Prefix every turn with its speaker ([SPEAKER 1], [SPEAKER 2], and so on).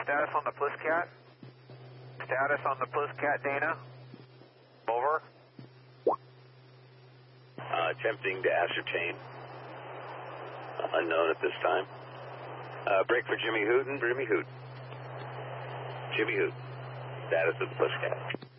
[SPEAKER 1] Status on the Pusscat? Status on the Pusscat, Dana? Over.
[SPEAKER 2] Attempting to ascertain. Unknown at this time. Break for Jimmy Hoot and Jimmy Hoot. Jimmy Hoot. Status of the Pusscat.